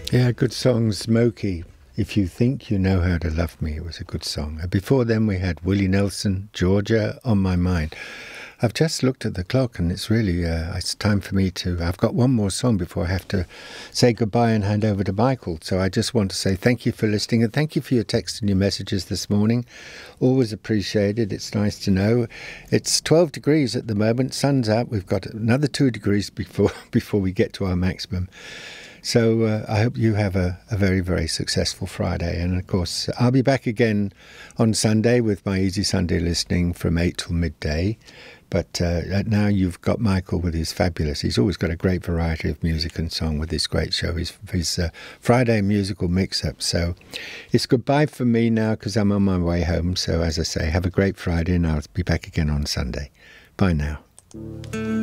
Yeah, good song, Smokey. If You Think You Know How to Love Me, it was a good song. Before then, we had Willie Nelson, Georgia, On My Mind. I've just looked at the clock and it's really, it's time for me to, I've got one more song before I have to say goodbye and hand over to Michael. So I just want to say thank you for listening and thank you for your texts and your messages this morning. Always appreciated. It's nice to know. It's 12 degrees at the moment. Sun's out. We've got another 2 degrees before we get to our maximum. So I hope you have a very, very successful Friday. And, of course, I'll be back again on Sunday with my Easy Sunday listening from 8 till midday. But now you've got Michael with his fabulous. He's always got a great variety of music and song with this great show, his Friday musical mix-up. So it's goodbye for me now because I'm on my way home. So as I say, have a great Friday and I'll be back again on Sunday. Bye now.